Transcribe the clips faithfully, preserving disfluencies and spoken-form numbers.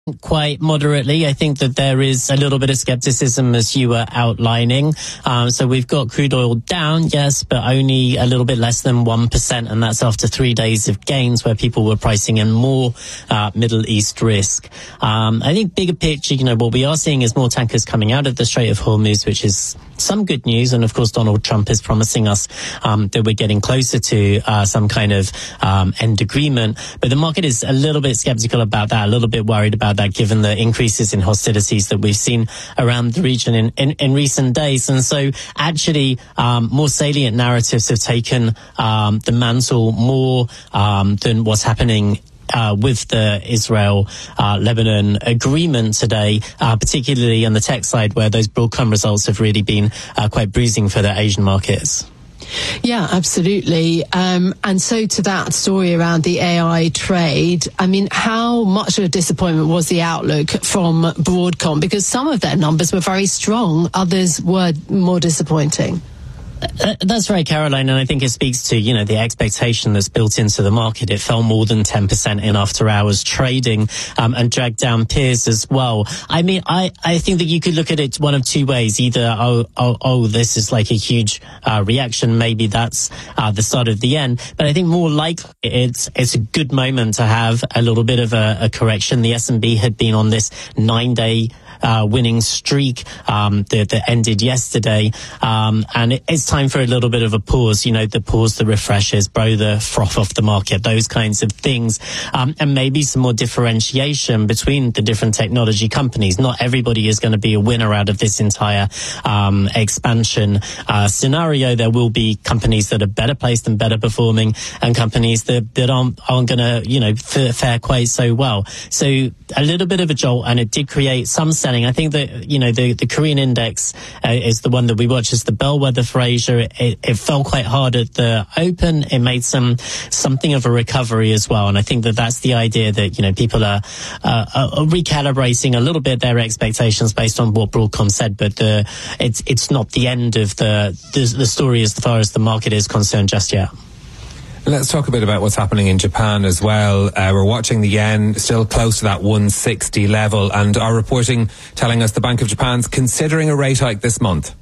Quite moderately. I think that there is a little bit of skepticism as you were outlining. Um, so we've got crude oil down, yes, but only a little bit less than one percent. And that's after three days of gains where people were pricing in more uh, Middle East risk. Um, I think bigger picture, you know, what we are seeing is more tankers coming out of the Strait of Hormuz, which is some good news. And of course, Donald Trump is promising us um, that we're getting closer to uh, some kind of um, end agreement. But the market is a little bit skeptical about that, a little bit worried about that, given the increases in hostilities that we've seen around the region in, in, in recent days. And so actually um, more salient narratives have taken um, the mantle more um, than what's happening Uh, with the Israel-Lebanon uh, agreement today, uh, particularly on the tech side, where those Broadcom results have really been uh, quite bruising for the Asian markets. Yeah, absolutely. Um, and so to that story around the A I trade, I mean, how much of a disappointment was the outlook from Broadcom? Because some of their numbers were very strong, others were more disappointing. Uh, that's right, Caroline, and I think it speaks to, you know, the expectation that's built into the market. It fell more than ten percent in after-hours trading um, and dragged down peers as well. I mean, I, I think that you could look at it one of two ways. Either, oh, oh, oh this is like a huge uh, reaction. Maybe that's uh, the start of the end. But I think more likely it's it's a good moment to have a little bit of a, a correction. The S and P had been on this nine-day Uh, winning streak um, that, that ended yesterday, um, and it, it's time for a little bit of a pause. You know, the pause that refreshes, blow the froth off the market, those kinds of things, um, and maybe some more differentiation between the different technology companies. Not everybody is going to be a winner out of this entire um, expansion uh, scenario. There will be companies that are better placed and better performing, and companies that that aren't aren't going to, you know, fare quite so well. So a little bit of a jolt, and it did create some sense. I think that, you know, the, the Korean index uh, is the one that we watch as the bellwether for Asia. It, it fell quite hard at the open. It made some something of a recovery as well. And I think that that's the idea that, you know, people are, uh, are recalibrating a little bit their expectations based on what Broadcom said. But the, it's it's not the end of the, the, the story as far as the market is concerned just yet. Let's talk a bit about what's happening in Japan as well. Uh, we're watching the yen still close to that one sixty level, and our reporting telling us the Bank of Japan's considering a rate hike this month.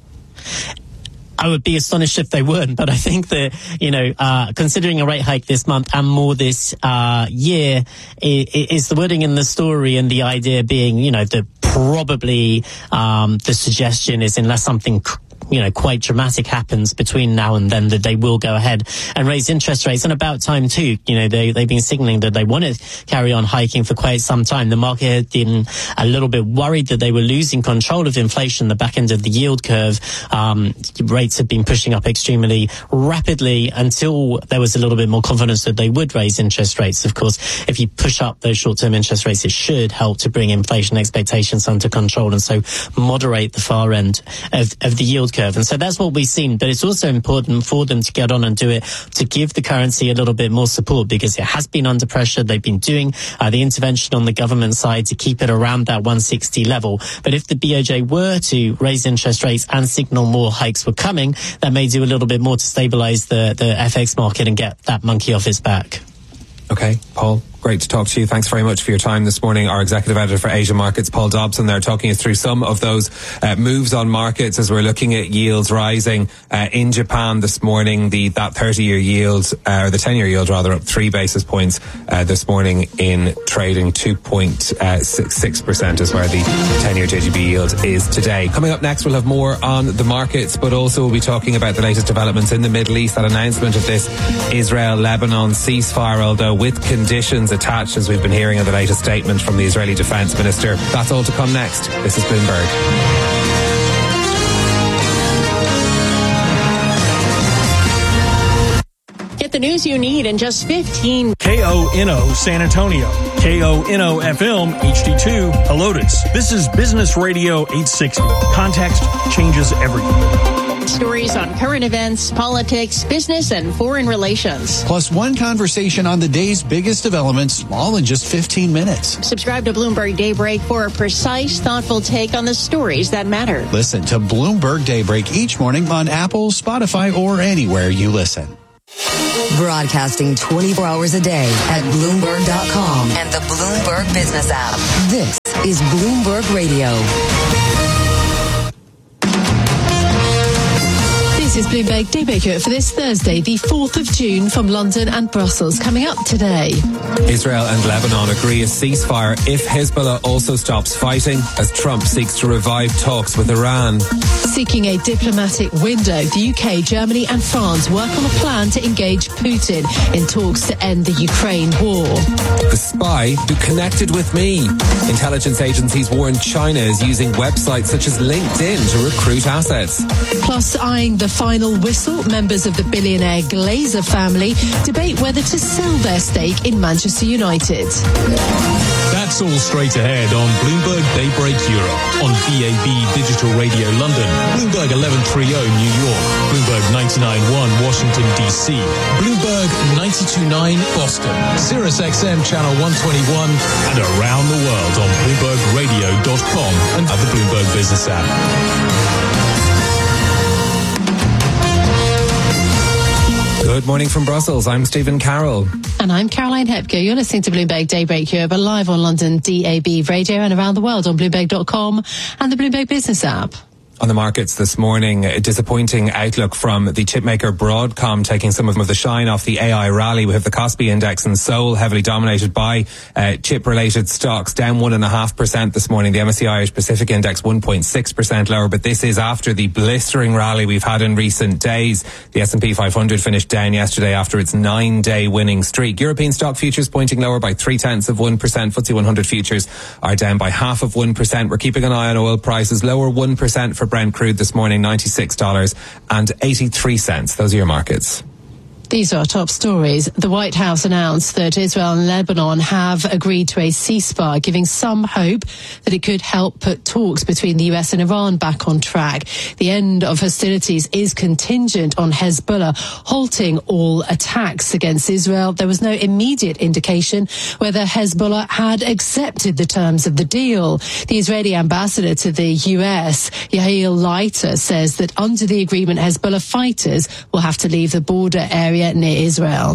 I would be astonished if they weren't, but I think that, you know, uh, considering a rate hike this month and more this uh, year is, is the wording in the story, and the idea being, you know, that probably um, the suggestion is, unless something you know, quite dramatic happens between now and then, that they will go ahead and raise interest rates. And about time too. You know, they, they've been signaling that they want to carry on hiking for quite some time. The market had been a little bit worried that they were losing control of inflation, the back end of the yield curve. Um, rates had been pushing up extremely rapidly until there was a little bit more confidence that they would raise interest rates. Of course, if you push up those short-term interest rates, it should help to bring inflation expectations under control, and so moderate the far end of, of the yield curve. And so that's what we've seen. But it's also important for them to get on and do it, to give the currency a little bit more support, because it has been under pressure. They've been doing uh, the intervention on the government side to keep it around that one sixty level. But if the B O J were to raise interest rates and signal more hikes were coming, that may do a little bit more to stabilize the, the F X market and get that monkey off its back. Okay, Paul, great to talk to you. Thanks very much for your time this morning. Our executive editor for Asia Markets, Paul Dobson, there talking us through some of those uh, moves on markets as we're looking at yields rising uh, in Japan this morning. The that thirty-year yield, uh, or the ten-year yield rather, up three basis points uh, this morning in trading. two point six six percent is where the ten-year J G B yield is today. Coming up next, we'll have more on the markets, but also we'll be talking about the latest developments in the Middle East. That announcement of this Israel-Lebanon ceasefire, although with conditions attached, as we've been hearing in the latest statement from the Israeli Defense Minister. That's all to come next. This is Bloomberg. Get the news you need in just fifteen. K O N O San Antonio, K O N O F M H D two Helotes. This is Business Radio eight sixty. Context changes everything. Stories on current events, politics, business, and foreign relations. Plus one conversation on the day's biggest developments, all in just fifteen minutes. Subscribe to Bloomberg Daybreak for a precise, thoughtful take on the stories that matter. Listen to Bloomberg Daybreak each morning on Apple, Spotify, or anywhere you listen. Broadcasting twenty-four hours a day at Bloomberg dot com and the Bloomberg Business app. This is Bloomberg Radio. This is Bloomberg Daybreaker for this Thursday, the fourth of June, from London and Brussels. Coming up today, Israel and Lebanon agree a ceasefire if Hezbollah also stops fighting as Trump seeks to revive talks with Iran. Seeking a diplomatic window, the U K, Germany and France work on a plan to engage Putin in talks to end the Ukraine war. The spy who connected with me. Intelligence agencies warn China is using websites such as LinkedIn to recruit assets. Plus, eyeing the final whistle, members of the billionaire Glazer family debate whether to sell their stake in Manchester United. That's all straight ahead on Bloomberg Daybreak Europe, on B A B Digital Radio London, Bloomberg eleven thirty New York, Bloomberg ninety-nine point one Washington, D C, Bloomberg ninety-two point nine Boston, Sirius X M Channel one twenty-one, and around the world on Bloomberg Radio dot com and the Bloomberg Business app. Good morning from Brussels. I'm Stephen Carroll. And I'm Caroline Hepker. You're listening to Bloomberg Daybreak Europe, live on London D A B Radio and around the world on Bloomberg dot com and the Bloomberg Business app. On the markets this morning, a disappointing outlook from the chipmaker Broadcom, taking some of the shine off the A I rally. We have the Kospi index in Seoul, heavily dominated by uh, chip-related stocks, down one point five percent this morning. The M S C I Irish Pacific index one point six percent lower, but this is after the blistering rally we've had in recent days. The S and P five hundred finished down yesterday after its nine-day winning streak. European stock futures pointing lower by three-tenths of one percent. F T S E one hundred futures are down by half of one percent. We're keeping an eye on oil prices, lower one percent for Brent crude this morning, ninety-six dollars and eighty-three cents. Those are your markets. These are our top stories. The White House announced that Israel and Lebanon have agreed to a ceasefire, giving some hope that it could help put talks between the U S and Iran back on track. The end of hostilities is contingent on Hezbollah halting all attacks against Israel. There was no immediate indication whether Hezbollah had accepted the terms of the deal. The Israeli ambassador to the U S, Yael Leiter, says that under the agreement, Hezbollah fighters will have to leave the border area near Israel.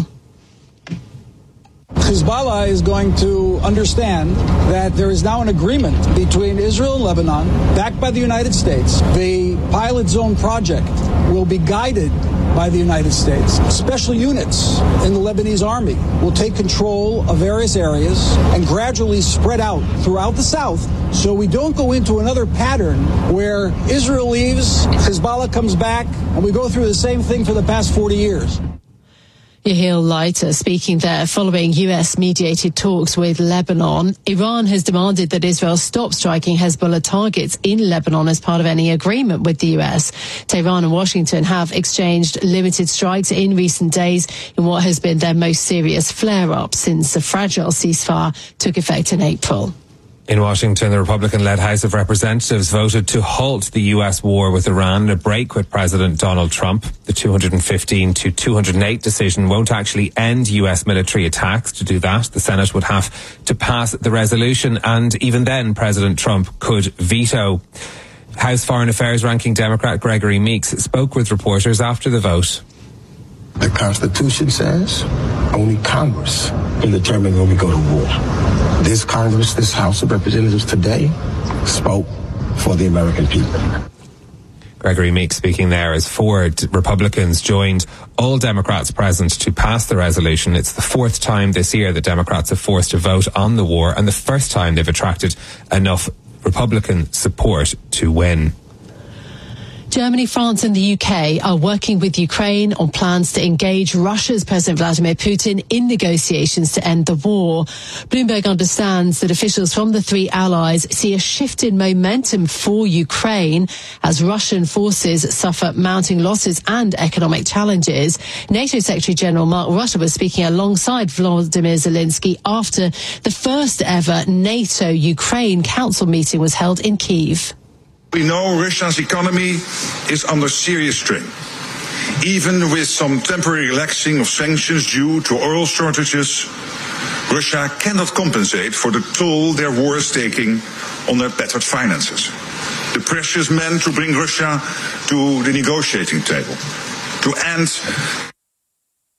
Hezbollah is going to understand that there is now an agreement between Israel and Lebanon, backed by the United States. The pilot zone project will be guided by the United States. Special units in the Lebanese army will take control of various areas and gradually spread out throughout the south, so we don't go into another pattern where Israel leaves, Hezbollah comes back, and we go through the same thing for the past forty years. Yael Leiter speaking there following U S-mediated talks with Lebanon. Iran has demanded that Israel stop striking Hezbollah targets in Lebanon as part of any agreement with the U S. Tehran and Washington have exchanged limited strikes in recent days in what has been their most serious flare-up since a fragile ceasefire took effect in April. In Washington, the Republican-led House of Representatives voted to halt the U S war with Iran, a break with President Donald Trump. The two hundred fifteen to two hundred eight decision won't actually end U S military attacks. To do that, the Senate would have to pass the resolution, and even then, President Trump could veto. House Foreign Affairs ranking Democrat Gregory Meeks spoke with reporters after the vote. The Constitution says only Congress can determine when we go to war. This Congress, this House of Representatives today, spoke for the American people. Gregory Meeks speaking there as four Republicans joined all Democrats present to pass the resolution. It's the fourth time this year that Democrats have forced a vote on the war, and the first time they've attracted enough Republican support to win. Germany, France and the U K are working with Ukraine on plans to engage Russia's President Vladimir Putin in negotiations to end the war. Bloomberg understands that officials from the three allies see a shift in momentum for Ukraine as Russian forces suffer mounting losses and economic challenges. NATO Secretary General Mark Rutte was speaking alongside Volodymyr Zelensky after the first ever NATO-Ukraine Council meeting was held in Kyiv. We know Russia's economy is under serious strain. Even with some temporary relaxing of sanctions due to oil shortages, Russia cannot compensate for the toll their war is taking on their battered finances. The pressure is meant to bring Russia to the negotiating table, to end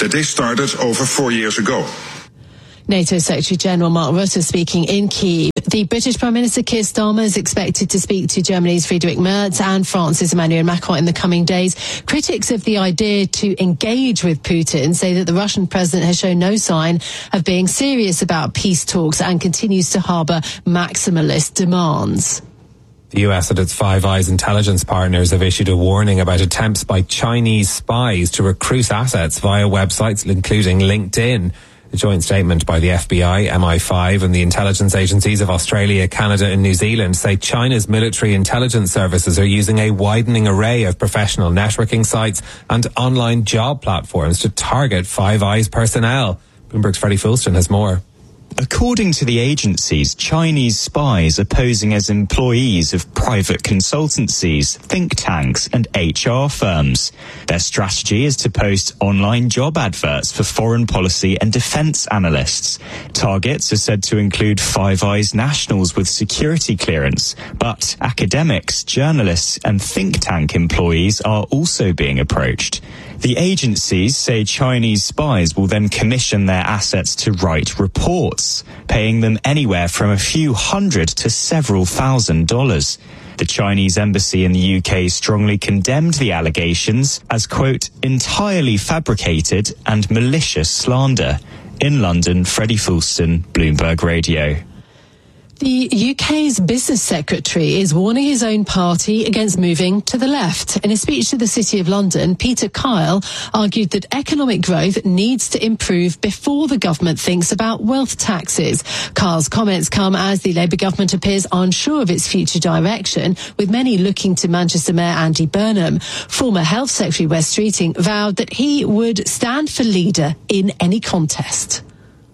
that they started over four years ago. NATO Secretary-General Mark Rutte speaking in Kyiv. The British Prime Minister Keir Starmer is expected to speak to Germany's Friedrich Merz and France's Emmanuel Macron in the coming days. Critics of the idea to engage with Putin say that the Russian president has shown no sign of being serious about peace talks and continues to harbour maximalist demands. The U S and its Five Eyes intelligence partners have issued a warning about attempts by Chinese spies to recruit assets via websites, including LinkedIn. A joint statement by the F B I, M I five and the intelligence agencies of Australia, Canada and New Zealand say China's military intelligence services are using a widening array of professional networking sites and online job platforms to target Five Eyes personnel. Bloomberg's Freddie Fulston has more. According to the agencies, Chinese spies are posing as employees of private consultancies, think tanks and H R firms. Their strategy is to post online job adverts for foreign policy and defence analysts. Targets are said to include Five Eyes nationals with security clearance, but academics, journalists and think tank employees are also being approached. The agencies say Chinese spies will then commission their assets to write reports, paying them anywhere from a few hundred to several thousand dollars. The Chinese embassy in the U K strongly condemned the allegations as, quote, entirely fabricated and malicious slander. In London, Freddie Fulston, Bloomberg Radio. The U K's business secretary is warning his own party against moving to the left. In a speech to the City of London, Peter Kyle argued that economic growth needs to improve before the government thinks about wealth taxes. Kyle's comments come as the Labour government appears unsure of its future direction, with many looking to Manchester Mayor Andy Burnham. Former Health Secretary Wes Streeting vowed that he would stand for leader in any contest.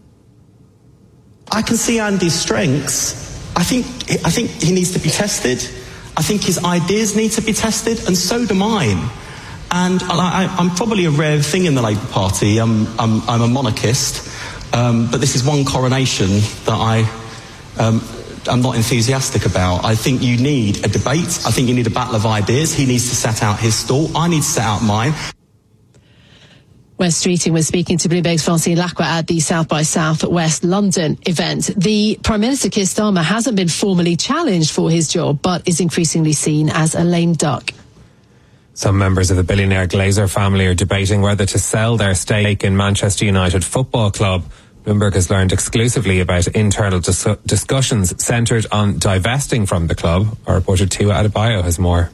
I can see Andy's strengths. I think I think he needs to be tested. I think his ideas need to be tested, and so do mine. And I, I'm probably a rare thing in the Labour Party. I'm I'm, I'm a monarchist, um, but this is one coronation that I um, I'm not enthusiastic about. I think you need a debate. I think you need a battle of ideas. He needs to set out his stall. I need to set out mine. Wes Streeting was speaking to Bloomberg's Francine Lacqua at the South by Southwest London event. The Prime Minister Keir Starmer hasn't been formally challenged for his job, but is increasingly seen as a lame duck. Some members of the billionaire Glazer family are debating whether to sell their stake in Manchester United Football Club. Bloomberg has learned exclusively about internal dis- discussions centred on divesting from the club. Our reporter Tua Adebayo has more.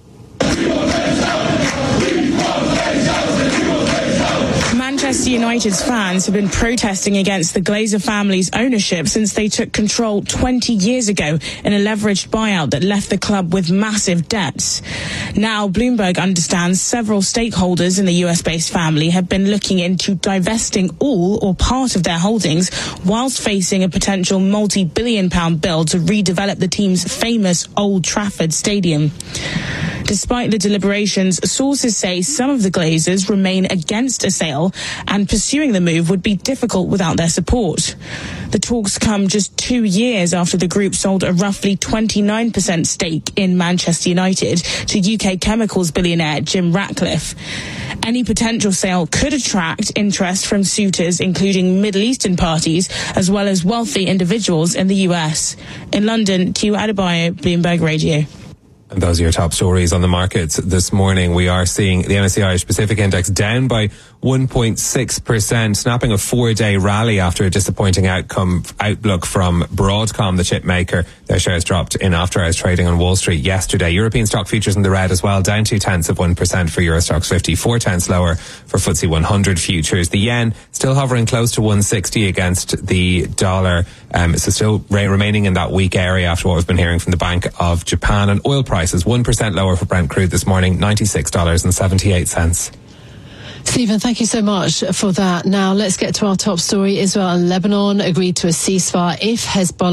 Manchester United's fans have been protesting against the Glazer family's ownership since they took control twenty years ago in a leveraged buyout that left the club with massive debts. Now, Bloomberg understands several stakeholders in the U S-based family have been looking into divesting all or part of their holdings whilst facing a potential multi-billion pound bill to redevelop the team's famous Old Trafford Stadium. Despite the deliberations, sources say some of the Glazers remain against a sale and pursuing the move would be difficult without their support. The talks come just two years after the group sold a roughly twenty-nine percent stake in Manchester United to U K chemicals billionaire Jim Ratcliffe. Any potential sale could attract interest from suitors, including Middle Eastern parties, as well as wealthy individuals in the U S. In London, Tua Adebayo, Bloomberg Radio. And those are your top stories on the markets this morning. We are seeing the M S C I Irish Pacific Index down by one point six percent, snapping a four-day rally after a disappointing outcome outlook from Broadcom, the chip maker. Their shares dropped in after-hours trading on Wall Street yesterday. European stock futures in the red as well, down two-tenths of one percent for Eurostoxx fifty, four-tenths lower for F T S E one hundred futures. The yen still hovering close to one sixty against the dollar, um, so still re- remaining in that weak area after what we've been hearing from the Bank of Japan. And oil prices one percent lower for Brent crude this morning, ninety-six dollars and seventy-eight cents. Stephen, thank you so much for that. Now let's get to our top story. Israel and Lebanon agreed to a ceasefire if Hezbollah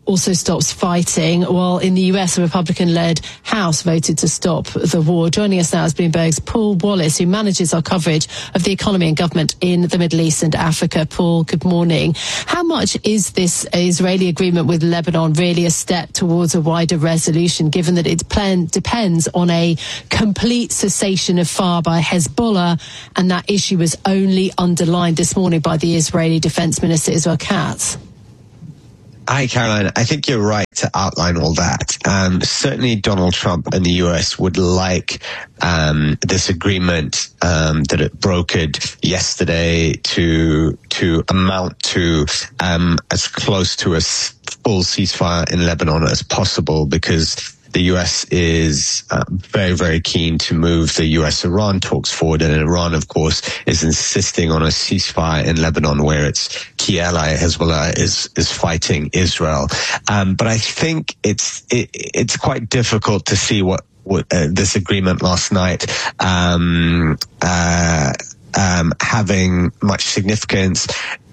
also stops fighting, while in the U S, a Republican-led House voted to stop the war. Joining us now is Bloomberg's Paul Wallace, who manages our coverage of the economy and government in the Middle East and Africa. Paul, good morning. How much is this Israeli agreement with Lebanon really a step towards a wider resolution, given that it plan- depends on a complete cessation of fire by Hezbollah, and that issue was only underlined this morning by the Israeli Defense Minister Israel Katz? Hi, Caroline. I think you're right to outline all that. Um, certainly Donald Trump and the U S would like um, this agreement um, that it brokered yesterday to to amount to um, as close to a full ceasefire in Lebanon as possible, because the U S is uh, very, very keen to move the U S Iran talks forward. And Iran, of course, is insisting on a ceasefire in Lebanon, where its key ally, Hezbollah, is is fighting Israel. Um, but I think it's it, it's quite difficult to see what, what uh, this agreement last night um, uh, um, having much significance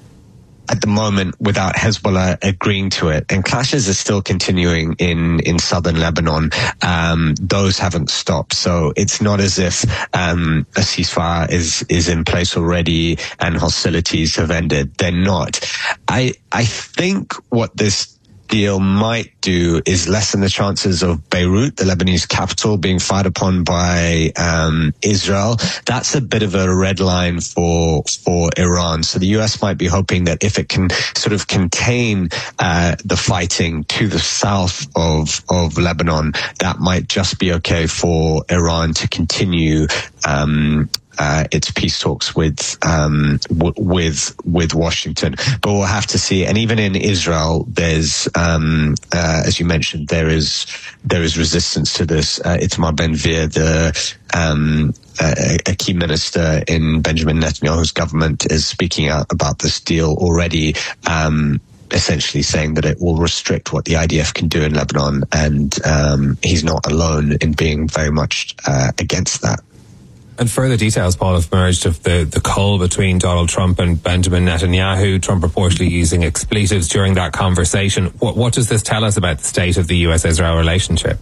at the moment without Hezbollah agreeing to it. And clashes are still continuing in, in southern Lebanon. Um, those haven't stopped. So it's not as if um, a ceasefire is, is in place already and hostilities have ended. They're not. I, I think what this deal might do is lessen the chances of Beirut, the Lebanese capital, being fired upon by um, Israel. That's a bit of a red line for for Iran. So the U S might be hoping that if it can sort of contain uh, the fighting to the south of of Lebanon, that might just be okay for Iran to continue um Uh, its peace talks with um, w- with with Washington, but we'll have to see. And even in Israel, there's, um, uh, as you mentioned, there is there is resistance to this. Uh, Itamar Ben-Gvir, the um, a, a key minister in Benjamin Netanyahu's government, is speaking out about this deal already. Um, essentially saying that it will restrict what the I D F can do in Lebanon, and um, he's not alone in being very much uh, against that. And further details, Paul, have emerged of the, the cull between Donald Trump and Benjamin Netanyahu, Trump reportedly using expletives during that conversation. What, what does this tell us about the state of the U S Israel relationship?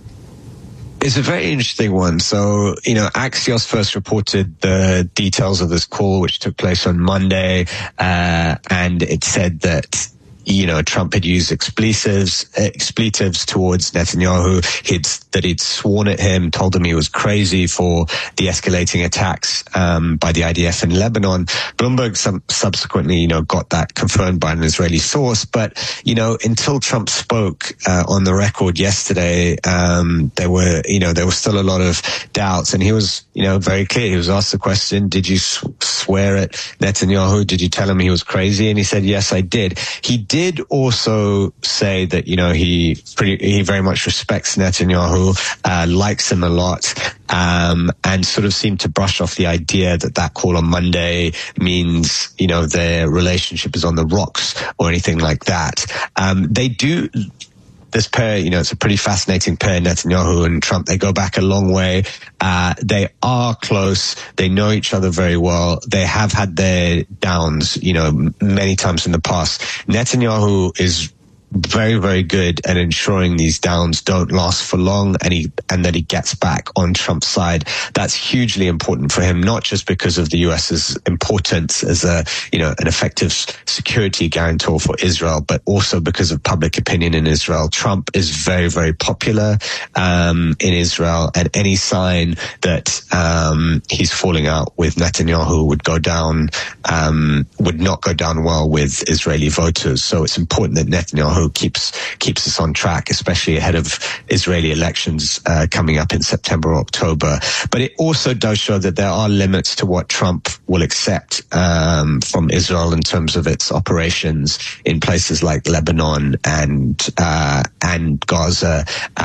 It's a very interesting one. So, you know, Axios first reported the details of this call, which took place on Monday, uh, and it said that, you know, Trump had used expletives, expletives towards Netanyahu. He'd, that he'd sworn at him, told him he was crazy for the escalating attacks um, by the I D F in Lebanon. Bloomberg some, subsequently, you know, got that confirmed by an Israeli source. But, you know, until Trump spoke uh, on the record yesterday, um, there were, you know, there was still a lot of doubts. And he was, you know, very clear. He was asked the question, did you sw- swear at Netanyahu? Did you tell him he was crazy? And he said, yes, I did. He did also say that, you know, he pretty, he very much respects Netanyahu, uh, likes him a lot, um, and sort of seemed to brush off the idea that that call on Monday means, you know, their relationship is on the rocks or anything like that. Um, they do, this pair, you know, it's a pretty fascinating pair, Netanyahu and Trump. They go back a long way. Uh, they are close. They know each other very well. They have had their downs, you know, many times in the past. Netanyahu is very, very good at ensuring these downs don't last for long, and he and that he gets back on Trump's side. That's hugely important for him, not just because of the U S's importance as a, you know, an effective security guarantor for Israel, but also because of public opinion in Israel. Trump is very, very popular um, in Israel, and any sign that um, he's falling out with Netanyahu would go down, um, would not go down well with Israeli voters. So it's important that Netanyahu keeps keeps us on track, especially ahead of Israeli elections uh, coming up in September or October. But it also does show that there are limits to what Trump will accept um, from Israel in terms of its operations in places like Lebanon and uh, and Gaza,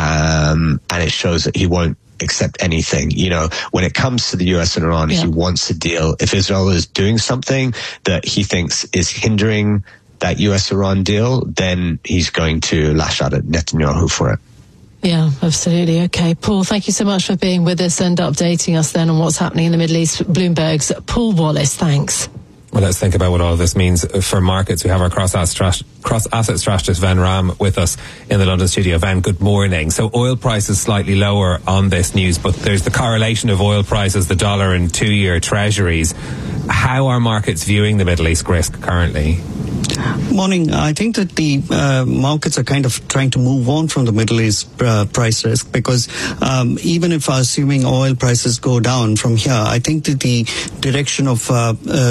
um, and it shows that he won't accept anything. You know, when it comes to the U S and Iran, yeah. He wants a deal. If Israel is doing something that he thinks is hindering that U S-Iran deal, then he's going to lash out at Netanyahu for it. Yeah, absolutely. Okay, Paul, thank you so much for being with us and updating us then on what's happening in the Middle East. Bloomberg's Paul Wallace, thanks. Well, let's think about what all of this means for markets. We have our cross-asset cross-asset strategist Ven Ram with us in the London studio. Ven, good morning. So oil prices slightly lower on this news, but there's the correlation of oil prices, the dollar and two-year treasuries. How are markets viewing the Middle East risk currently? Morning. I think that the uh, markets are kind of trying to move on from the Middle East uh, price risk, because um, even if assuming oil prices go down from here, I think that the direction of uh,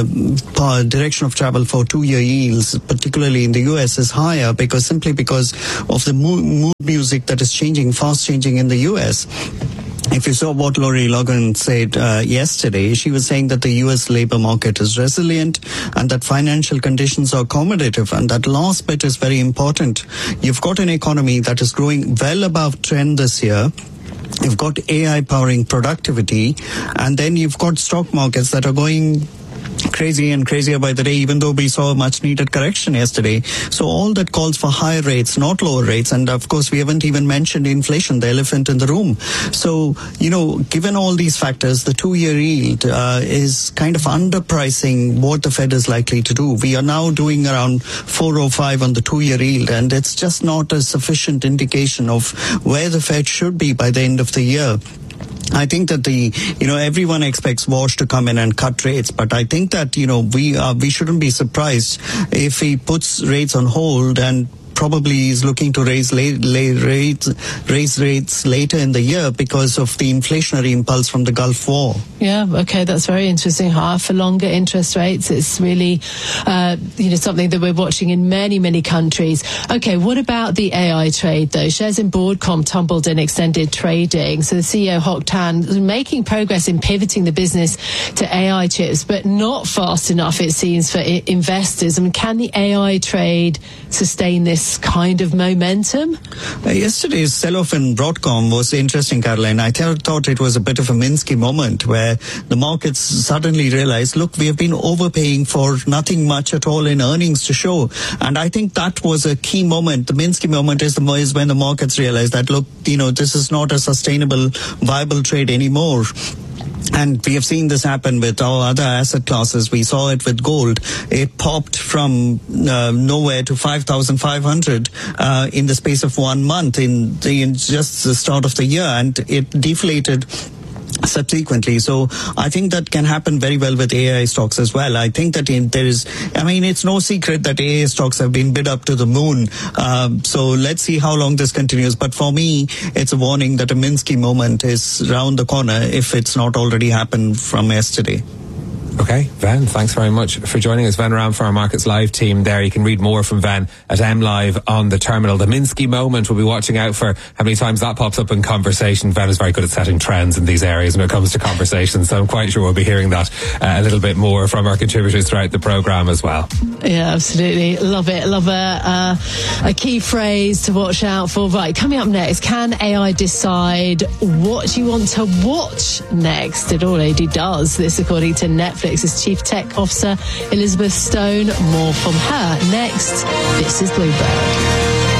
uh, direction of travel for two-year yields, particularly in the U S, is higher, because simply because of the mood music that is changing, fast changing in the U S. If you saw what Lori Logan said uh, yesterday, she was saying that the U S labor market is resilient and that financial conditions are accommodative. And that last bit is very important. You've got an economy that is growing well above trend this year. You've got A I powering productivity, and then you've got stock markets that are going crazy and crazier by the day, even though we saw a much needed correction yesterday. So all that calls for higher rates, not lower rates. And of course, we haven't even mentioned inflation, the elephant in the room. So, you know, given all these factors, the two-year yield uh, is kind of underpricing what the Fed is likely to do. We are now doing around four oh five on the two-year yield, and it's just not a sufficient indication of where the Fed should be by the end of the year. I think that the, you know, everyone expects Walsh to come in and cut rates, but I think that, you know, we uh, we shouldn't be surprised if he puts rates on hold and probably is looking to raise late, late rates, raise rates later in the year because of the inflationary impulse from the Gulf War. Yeah, okay, that's very interesting. Higher for longer interest rates. It's really, uh, you know, something that we're watching in many, many countries. Okay, what about the A I trade, though? Shares in Broadcom tumbled in extended trading. So the C E O, Hock Tan, is making progress in pivoting the business to A I chips, but not fast enough, it seems, for I- investors. I mean, can the A I trade sustain this kind of momentum? Uh, yesterday's sell-off in Broadcom was interesting, Caroline. I th- thought it was a bit of a Minsky moment where the markets suddenly realized, look, we have been overpaying for nothing much at all in earnings to show. And I think that was a key moment. The Minsky moment is, the, is when the markets realized that, look, you know, this is not a sustainable, viable trade anymore. And we have seen this happen with our other asset classes. We saw it with gold. It popped from uh, nowhere to five thousand five hundred uh, in the space of one month in, the, in just the start of the year, and it deflated subsequently. So I think that can happen very well with A I stocks as well. I think that in, there is, I mean, it's no secret that A I stocks have been bid up to the moon. Um, so let's see how long this continues. But for me, it's a warning that a Minsky moment is round the corner if it's not already happened from yesterday. Okay, Ven, thanks very much for joining us. Ven Ram for our Markets Live team there. You can read more from Ven at M Live on the terminal. The Minsky moment, we'll be watching out for how many times that pops up in conversation. Ven is very good at setting trends in these areas when it comes to conversations, so I'm quite sure we'll be hearing that uh, a little bit more from our contributors throughout the programme as well. Yeah, absolutely. Love it. Love a, uh, a key phrase to watch out for. Right, coming up next, can A I decide what you want to watch next? It already does. This according to Netflix. Netflix's Chief Tech Officer, Elizabeth Stone. More from her next. This is Bloomberg.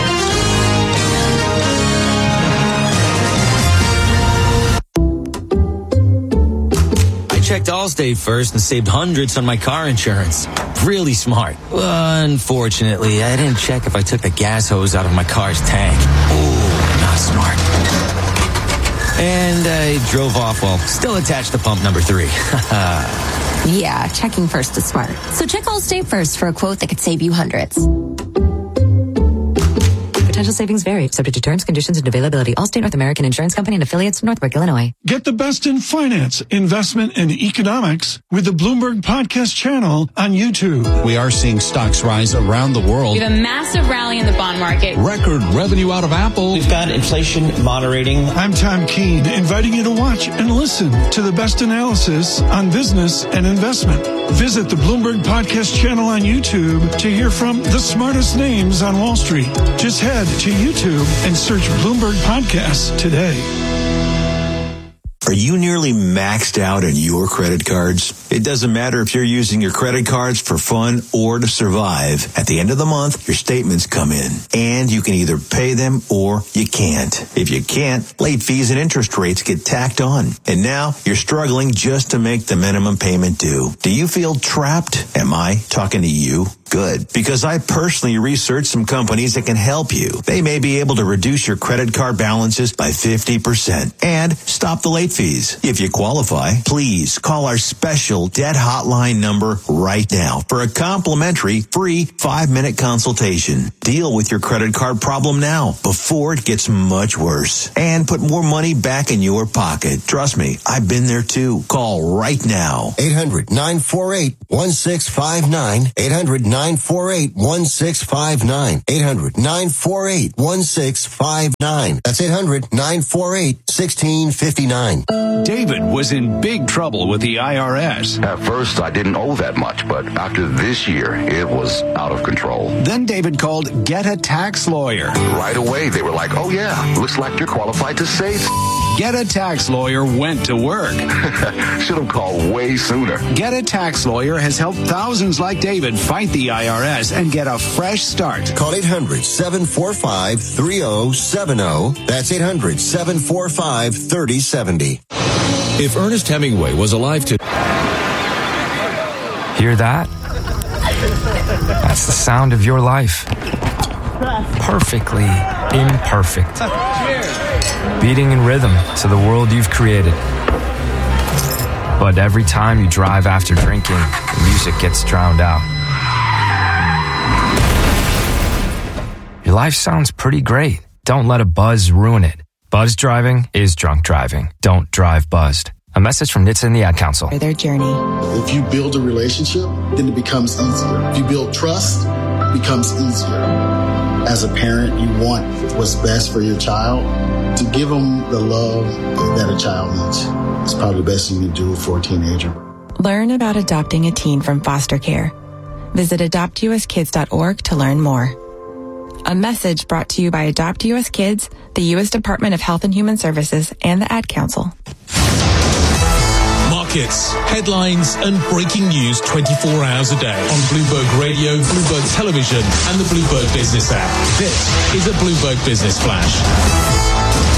Checked Allstate first and saved hundreds on my car insurance. Really smart. Unfortunately, I didn't check if I took the gas hose out of my car's tank. Ooh, not smart. And I drove off while still attached to pump number three. Yeah, checking first is smart. So check Allstate first for a quote that could save you hundreds. Potential savings vary, subject to terms, conditions, and availability. Allstate North American Insurance Company and affiliates, Northbrook, Illinois. Get the best in finance, investment, and economics with the Bloomberg Podcast channel on YouTube. We are seeing stocks rise around the world. We have a massive rally in the bond market. Record revenue out of Apple. We've got inflation moderating. I'm Tom Keene, inviting you to watch and listen to the best analysis on business and investment. Visit the Bloomberg Podcast channel on YouTube to hear from the smartest names on Wall Street. Just head to YouTube and search Bloomberg Podcasts today. Are you nearly maxed out on your credit cards? It doesn't matter if you're using your credit cards for fun or to survive. At the end of the month, your statements come in, and you can either pay them or you can't. If you can't, late fees and interest rates get tacked on. And now you're struggling just to make the minimum payment due. Do you feel trapped? Am I talking to you? Good. Because I personally researched some companies that can help you. They may be able to reduce your credit card balances by fifty percent and stop the late fees. If you qualify, please call our special debt hotline number right now for a complimentary free five-minute consultation. Deal with your credit card problem now before it gets much worse and put more money back in your pocket. Trust me, I've been there too. Call right now. eight hundred nine four eight one six five nine. eight hundred nine four eight one six five nine. eight hundred nine four eight one six five nine. That's eight hundred nine four eight one six five nine. David was in big trouble with the I R S. At first, I didn't owe that much, but after this year, it was out of control. Then David called Get a Tax Lawyer. Right away, they were like, oh yeah, looks like you're qualified to save. Get a Tax Lawyer went to work. Should have called way sooner. Get a Tax Lawyer has helped thousands like David fight the I R S and get a fresh start. Call eight hundred seven four five three oh seven oh. That's eight hundred seven four five three oh seven oh. If Ernest Hemingway was alive to... Hear that? That's the sound of your life. Perfectly imperfect. Beating in rhythm to the world you've created. But every time you drive after drinking, the music gets drowned out. Your life sounds pretty great. Don't let a buzz ruin it. Buzz driving is drunk driving. Don't drive buzzed. A message from N H T S A and the Ad Council. Their journey. If you build a relationship, then it becomes easier. If you build trust, it becomes easier. As a parent, you want what's best for your child. To give them the love that a child needs is probably the best thing you can do for a teenager. Learn about adopting a teen from foster care. Visit adopt u s kids dot org to learn more. A message brought to you by Adopt U S Kids, the U S Department of Health and Human Services, and the Ad Council. Markets, headlines, and breaking news twenty-four hours a day on Bloomberg Radio, Bloomberg Television, and the Bloomberg Business app. This is a Bloomberg Business Flash.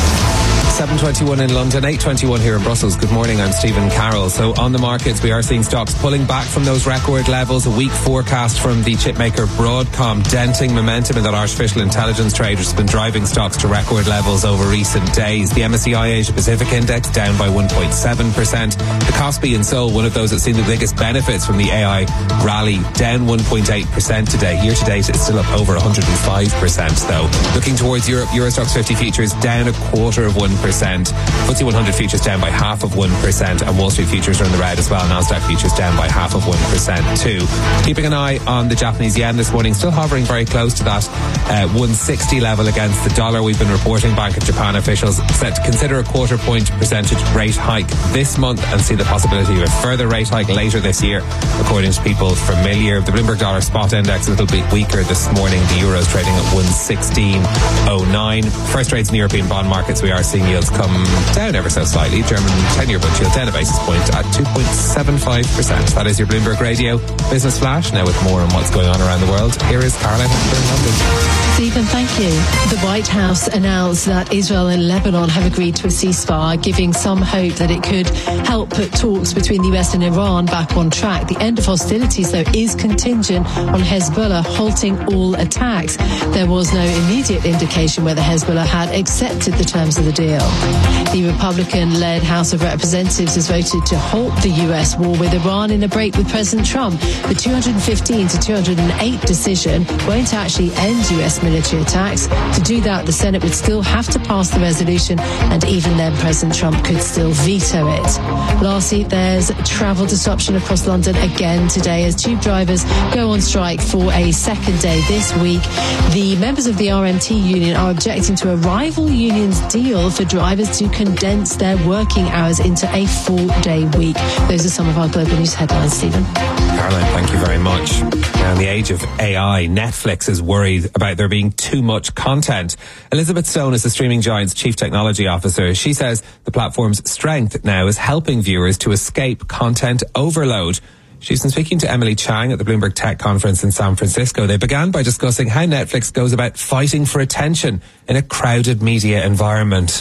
seven twenty-one in London, eight twenty-one here in Brussels. Good morning, I'm Stephen Carroll. So on the markets, we are seeing stocks pulling back from those record levels. A weak forecast from the chipmaker Broadcom denting momentum in that artificial intelligence trade, which has been driving stocks to record levels over recent days. The M S C I Asia Pacific Index down by one point seven percent. The Kospi in Seoul, one of those that's seen the biggest benefits from the A I rally, down one point eight percent today. Year to date, it's still up over one hundred five percent though. Looking towards Europe, Eurostoxx fifty futures down a quarter of one percent. F T S E one hundred futures down by half of one percent, and Wall Street futures are in the red as well. Nasdaq futures down by half of one percent too. Keeping an eye on the Japanese yen this morning, still hovering very close to that uh, one sixty level against the dollar. We've been reporting Bank of Japan officials set to consider a quarter point percentage rate hike this month and see the possibility of a further rate hike later this year, according to people familiar. The Bloomberg Dollar Spot Index a little bit weaker this morning. The Euro's trading at one sixteen oh nine. First trades in the European bond markets, we are seeing yields come down ever so slightly. German ten-year bond yield down a basis point at two point seven five percent. That is your Bloomberg Radio Business Flash. Now with more on what's going on around the world, here is Caroline in London. Stephen, thank you. The White House announced that Israel and Lebanon have agreed to a ceasefire, giving some hope that it could help put talks between the U S and Iran back on track. The end of hostilities, though, is contingent on Hezbollah halting all attacks. There was no immediate indication whether Hezbollah had accepted the terms of the deal. The Republican-led House of Representatives has voted to halt the U S war with Iran in a break with President Trump. The two hundred fifteen to two hundred eight decision won't actually end U S military attacks. To do that, the Senate would still have to pass the resolution, and even then President Trump could still veto it. Lastly, there's travel disruption across London again today as tube drivers go on strike for a second day this week. The members of the R M T union are objecting to a rival union's deal for drivers drivers to condense their working hours into a four-day week. Those are some of our global news headlines, Stephen. Caroline, thank you very much. Now, in the age of A I, Netflix is worried about there being too much content. Elizabeth Stone is the streaming giant's chief technology officer. She says the platform's strength now is helping viewers to escape content overload. She's been speaking to Emily Chang at the Bloomberg Tech Conference in San Francisco. They began by discussing how Netflix goes about fighting for attention in a crowded media environment.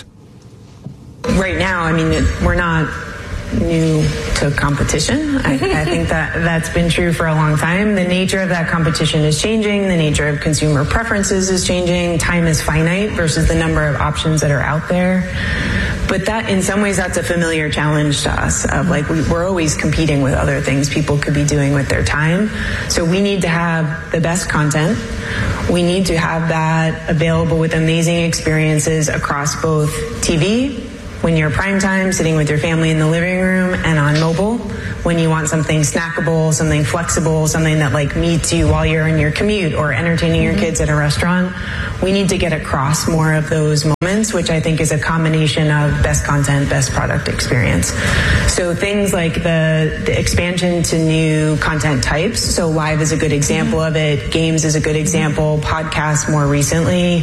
Right now, I mean, we're not new to competition. I, I think that that's been true for a long time. The nature of that competition is changing. The nature of consumer preferences is changing. Time is finite versus the number of options that are out there. But that, in some ways, that's a familiar challenge to us of like, we, we're always competing with other things people could be doing with their time. So we need to have the best content. We need to have that available with amazing experiences across both T V, when you're prime time, sitting with your family in the living room, and on mobile, when you want something snackable, something flexible, something that like meets you while you're in your commute or entertaining your kids at a restaurant. We need to get across more of those moments, which I think is a combination of best content, best product experience. So things like the, the expansion to new content types. So live is a good example of it. Games is a good example. Podcasts more recently.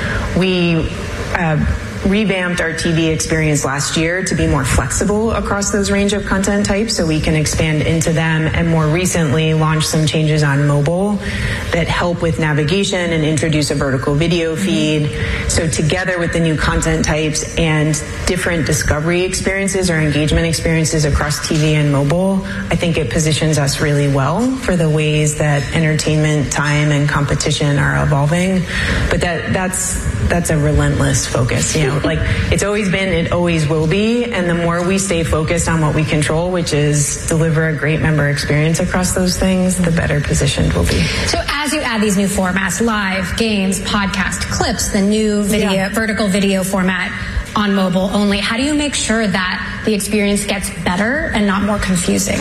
We uh, revamped our T V experience last year to be more flexible across those range of content types so we can expand into them, and more recently launched some changes on mobile that help with navigation and introduce a vertical video feed. So together with the new content types and different discovery experiences or engagement experiences across T V and mobile, I think it positions us really well for the ways that entertainment, time, and competition are evolving. But that that's that's a relentless focus, you know. Like, it's always been, it always will be, and the more we stay focused on what we control, which is deliver a great member experience across those things, the better positioned we'll be. So as you add these new formats, live, games, podcast, clips, the new video, yeah. vertical video format on mobile only, how do you make sure that the experience gets better and not more confusing?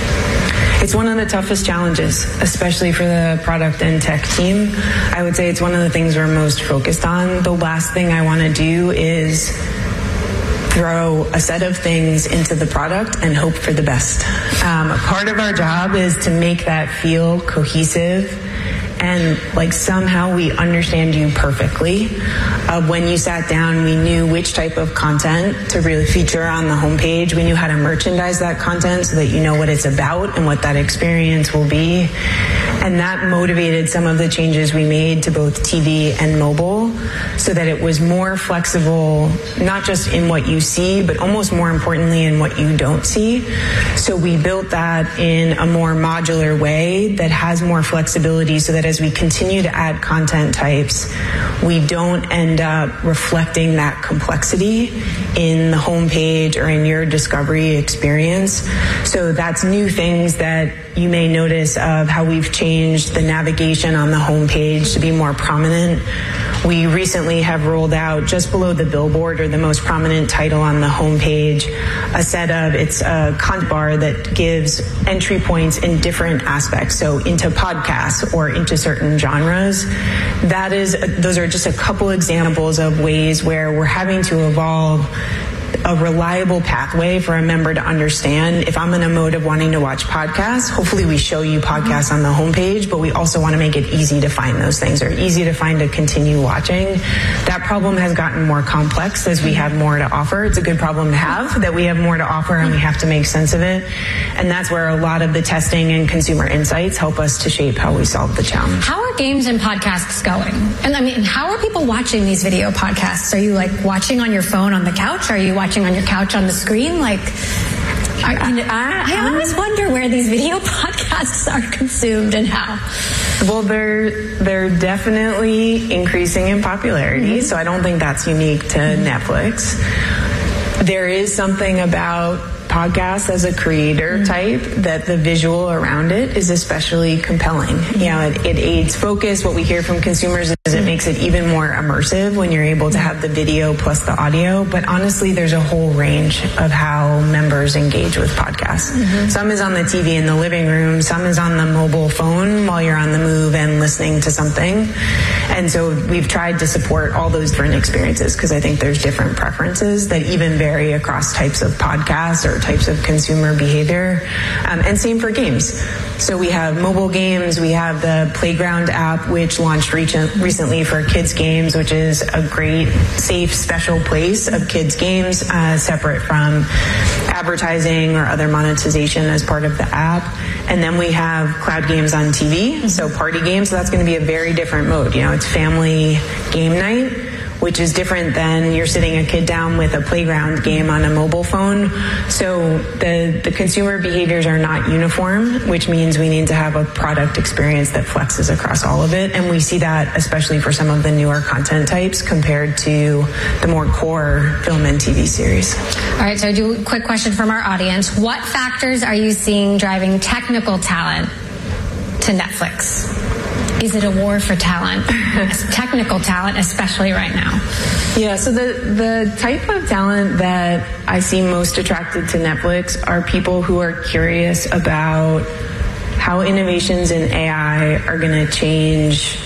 It's one of the toughest challenges, especially for the product and tech team. I would say it's one of the things we're most focused on. The last thing I want to do is throw a set of things into the product and hope for the best. Um, part of our job is to make that feel cohesive and like somehow we understand you perfectly. Uh, when you sat down, we knew which type of content to really feature on the homepage. We knew how to merchandise that content so that you know what it's about and what that experience will be. And that motivated some of the changes we made to both T V and mobile so that it was more flexible, not just in what you see, but almost more importantly in what you don't see. So we built that in a more modular way that has more flexibility so that as we continue to add content types, we don't end up reflecting that complexity in the homepage or in your discovery experience. So that's new things that you may notice of how we've changed the navigation on the homepage to be more prominent. We recently have rolled out just below the billboard or the most prominent title on the homepage, a set of, it's a content bar that gives entry points in different aspects. So into podcasts or into certain genres. That is, those are just a couple examples of ways where we're having to evolve a reliable pathway for a member to understand. If I'm in a mode of wanting to watch podcasts, hopefully we show you podcasts on the homepage, but we also want to make it easy to find those things or easy to find to continue watching. That problem has gotten more complex as we have more to offer. It's a good problem to have, that we have more to offer and we have to make sense of it. And that's where a lot of the testing and consumer insights help us to shape how we solve the challenge. How are games and podcasts going? And I mean, how are people watching these video podcasts? Are you like watching on your phone on the couch? Are you watching on your couch on the screen? Like, I, I, I always wonder where these video podcasts are consumed and how. Well, they're they're definitely increasing in popularity, mm-hmm. so I don't think that's unique to mm-hmm. Netflix. There is something about podcasts as a creator type that the visual around it is especially compelling. You know, it, it aids focus. What we hear from consumers is it makes it even more immersive when you're able to have the video plus the audio. But honestly, there's a whole range of how members engage with podcasts. Mm-hmm. Some is on the T V in the living room. Some is on the mobile phone while you're on the move and listening to something. And so we've tried to support all those different experiences because I think there's different preferences that even vary across types of podcasts or types of consumer behavior. Um, and same for games. So we have mobile games. We have the Playground app, which launched recent, recently for kids games, which is a great, safe, special place of kids games, uh, separate from advertising or other monetization as part of the app. And then we have cloud games on T V, so party games. So that's going to be a very different mode. You know, it's family game night, which is different than you're sitting a kid down with a playground game on a mobile phone. So the, the consumer behaviors are not uniform, which means we need to have a product experience that flexes across all of it. And we see that especially for some of the newer content types compared to the more core film and T V series. All right, so I do a quick question from our audience. What factors are you seeing driving technical talent to Netflix? Is it a war for talent, technical talent, especially right now? Yeah, so the, the type of talent that I see most attracted to Netflix are people who are curious about how innovations in A I are going to change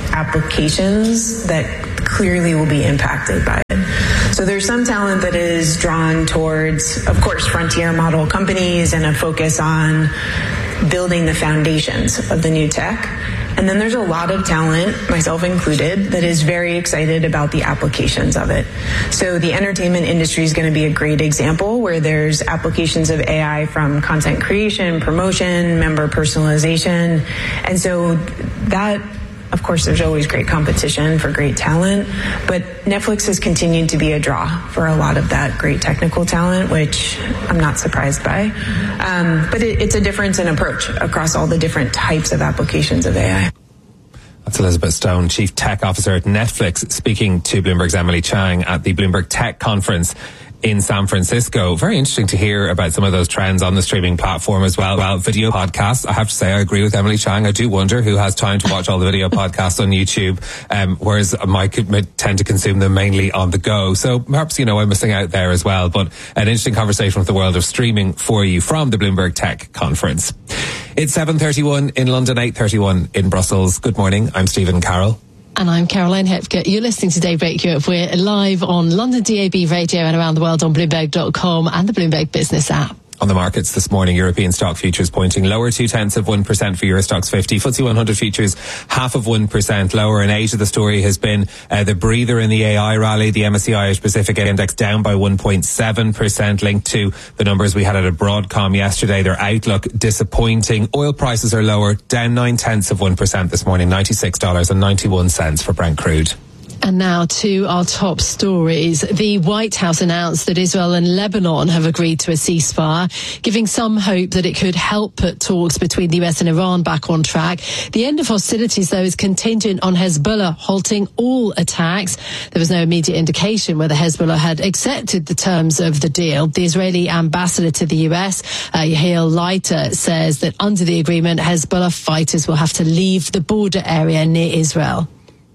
applications that clearly will be impacted by it. So there's some talent that is drawn towards, of course, frontier model companies and a focus on building the foundations of the new tech. And then there's a lot of talent, myself included, that is very excited about the applications of it. So the entertainment industry is going to be a great example where there's applications of A I from content creation, promotion, member personalization. And so that, of course, there's always great competition for great talent, but Netflix has continued to be a draw for a lot of that great technical talent, which I'm not surprised by. Um, but it, it's a difference in approach across all the different types of applications of A I. That's Elizabeth Stone, Chief Tech Officer at Netflix, speaking to Bloomberg's Emily Chang at the Bloomberg Tech Conference in San Francisco. Very interesting to hear about some of those trends on the streaming platform as well. Well, video podcasts, I have to say I agree with Emily Chang. I do wonder who has time to watch all the video podcasts on YouTube, um, whereas I might tend to consume them mainly on the go. So perhaps, you know, I'm missing out there as well. But an interesting conversation with the world of streaming for you from the Bloomberg Tech Conference. It's seven thirty-one in London, eight thirty-one in Brussels. Good morning. I'm Stephen Carroll. And I'm Caroline Hepker. You're listening to Daybreak Europe. We're live on London D A B radio and around the world on Bloomberg dot com and the Bloomberg Business app. On the markets this morning, European stock futures pointing lower two tenths of one percent for Eurostoxx fifty. F T S E one hundred futures half of one percent lower. In Asia, the story has been uh, the breather in the A I rally. The M S C I Asia Pacific Index down by one point seven percent, linked to the numbers we had at a Broadcom yesterday. Their outlook disappointing. Oil prices are lower, down nine tenths of one percent this morning, ninety-six dollars and ninety-one cents for Brent crude. And now to our top stories. The White House announced that Israel and Lebanon have agreed to a ceasefire, giving some hope that it could help put talks between the U S and Iran back on track. The end of hostilities, though, is contingent on Hezbollah halting all attacks. There was no immediate indication whether Hezbollah had accepted the terms of the deal. The Israeli ambassador to the U S, uh, Yael Leiter, says that under the agreement, Hezbollah fighters will have to leave the border area near Israel.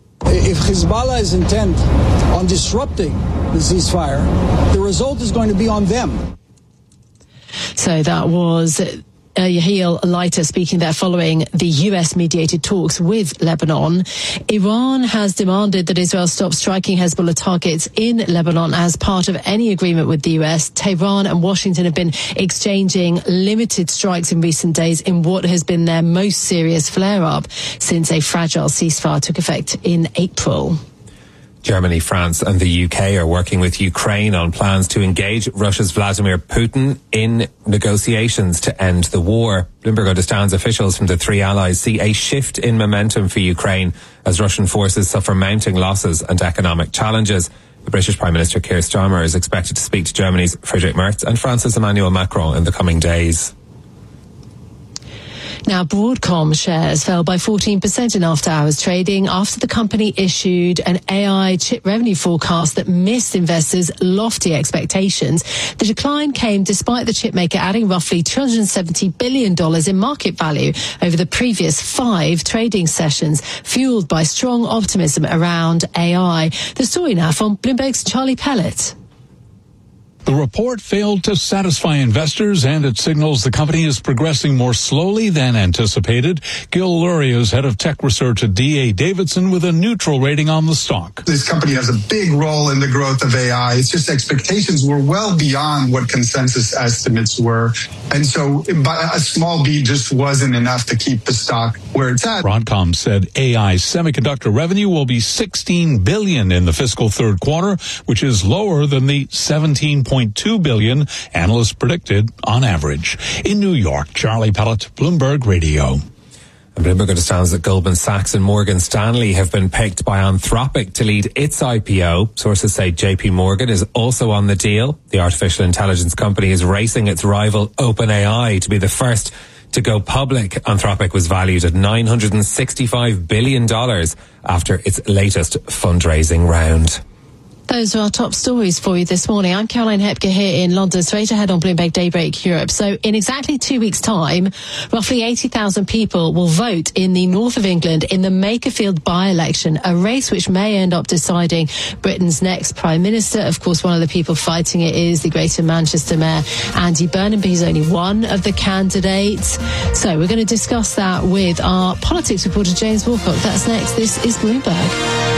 If Hezbollah is intent on disrupting the ceasefire, the result is going to be on them. So that was Uh, Yael Leiter speaking there following the U S-mediated talks with Lebanon. Iran has demanded that Israel stop striking Hezbollah targets in Lebanon as part of any agreement with the U S. Tehran and Washington have been exchanging limited strikes in recent days in what has been their most serious flare-up since a fragile ceasefire took effect in April. Germany, France and the U K are working with Ukraine on plans to engage Russia's Vladimir Putin in negotiations to end the war. Bloomberg understands officials from the three allies see a shift in momentum for Ukraine as Russian forces suffer mounting losses and economic challenges. The British Prime Minister Keir Starmer is expected to speak to Germany's Friedrich Merz and France's Emmanuel Macron in the coming days. Now, Broadcom shares fell by fourteen percent in after-hours trading after the company issued an A I chip revenue forecast that missed investors' lofty expectations. The decline came despite the chipmaker adding roughly two hundred seventy billion dollars in market value over the previous five trading sessions, fueled by strong optimism around A I. The story now from Bloomberg's Charlie Pellet. The report failed to satisfy investors, and it signals the company is progressing more slowly than anticipated. Gil Luria is head of tech research at D A Davidson with a neutral rating on the stock. This company has a big role in the growth of A I. It's just expectations were well beyond what consensus estimates were. And so a small beat just wasn't enough to keep the stock where it's at. Broadcom said A I semiconductor revenue will be sixteen billion dollars in the fiscal third quarter, which is lower than the seventeen point two billion dollars analysts predicted on average. In New York, Charlie Pellet, Bloomberg Radio. And Bloomberg understands that Goldman Sachs and Morgan Stanley have been picked by Anthropic to lead its I P O. Sources say J P Morgan is also on the deal. The artificial intelligence company is racing its rival OpenAI to be the first to go public. Anthropic was valued at nine hundred sixty-five billion dollars after its latest fundraising round. Those are our top stories for you this morning. I'm Caroline Hepker here in London, straight ahead on Bloomberg Daybreak Europe. So in exactly two weeks' time, roughly eighty thousand people will vote in the north of England in the Makerfield by-election, a race which may end up deciding Britain's next Prime Minister. Of course, one of the people fighting it is the Greater Manchester Mayor, Andy Burnham, but he's only one of the candidates. So we're going to discuss that with our politics reporter, James Walcott. That's next. This is Bloomberg.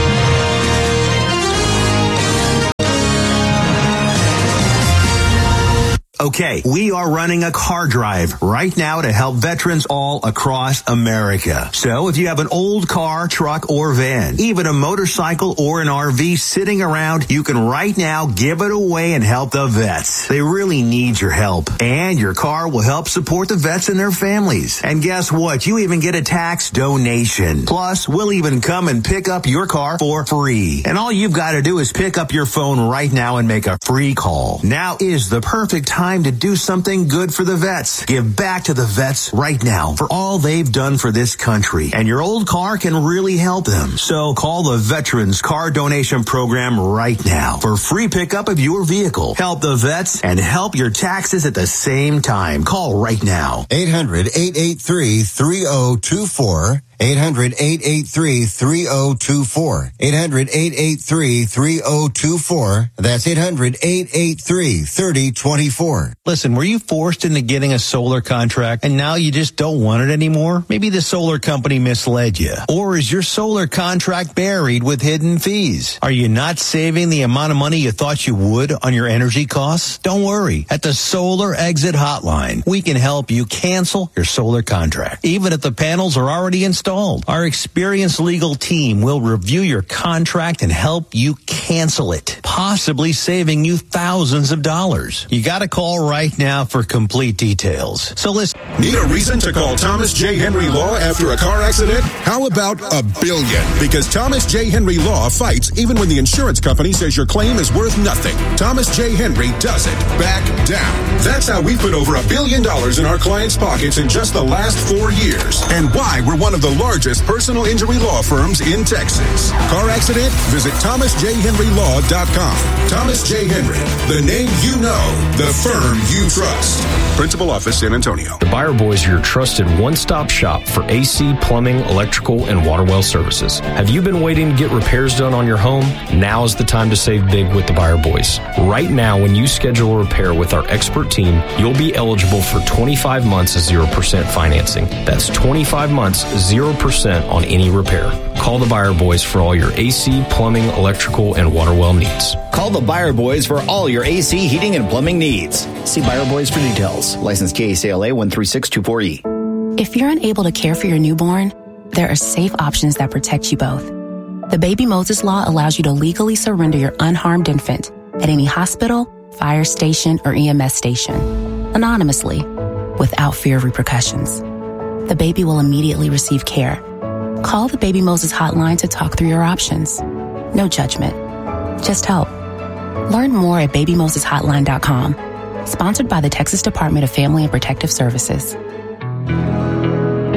Okay, we are running a car drive right now to help veterans all across America. So if you have an old car, truck, or van, even a motorcycle or an R V sitting around, you can right now give it away and help the vets. They really need your help. And your car will help support the vets and their families. And guess what? You even get a tax donation. Plus, we'll even come and pick up your car for free. And all you've got to do is pick up your phone right now and make a free call. Now is the perfect time to do something good for the vets. Give back to the vets right now for all they've done for this country. And your old car can really help them. So call the Veterans Car Donation Program right now for free pickup of your vehicle. Help the vets and help your taxes at the same time. Call right now. eight hundred, eight eight three, three oh two four. eight hundred, eight eight three, three oh two four. eight hundred, eight eight three, three oh two four. That's eight hundred, eight eight three, three oh two four. Listen, were you forced into getting a solar contract and now you just don't want it anymore? Maybe the solar company misled you. Or is your solar contract buried with hidden fees? Are you not saving the amount of money you thought you would on your energy costs? Don't worry. At the Solar Exit Hotline, we can help you cancel your solar contract, even if the panels are already installed. Our experienced legal team will review your contract and help you cancel it, possibly saving you thousands of dollars. You got to call right now for complete details. So listen. Need a reason to call Thomas J. Henry Law after a car accident? How about a billion? Because Thomas J. Henry Law fights even when the insurance company says your claim is worth nothing. Thomas J. Henry doesn't back down. That's how we put over a billion dollars in our clients' pockets in just the last four years. And why we're one of the largest personal injury law firms in Texas. Car accident? Visit thomas j henry law dot com. Thomas J. Henry, the name you know, the firm you trust. Principal office, San Antonio. The Buyer Boys are your trusted one-stop shop for A C, plumbing, electrical, and water well services. Have you been waiting to get repairs done on your home? Now is the time to save big with the Buyer Boys. Right now, when you schedule a repair with our expert team, you'll be eligible for twenty-five months of zero percent financing. That's twenty-five months, zero percent on any repair. Call the Buyer Boys for all your A C, plumbing, electrical, and water well needs. Call the Buyer Boys for all your A C, heating, and plumbing needs. See Buyer Boys for details. License K A C L A one three six two four E. If you're unable to care for your newborn, there are safe options that protect you both. The Baby Moses Law allows you to legally surrender your unharmed infant at any hospital, fire station, or E M S station, anonymously, without fear of repercussions. The baby will immediately receive care. Call the Baby Moses hotline to talk through your options. No judgment, just help. Learn more at baby moses hotline dot com. Sponsored by the Texas Department of Family and Protective Services.